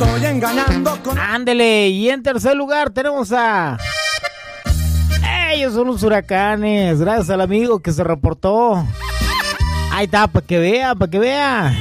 estoy engañando con... Ándele, y en tercer lugar tenemos a... Ellos son los Huracanes, gracias al amigo que se reportó. Ahí está, para que vea, para que vea.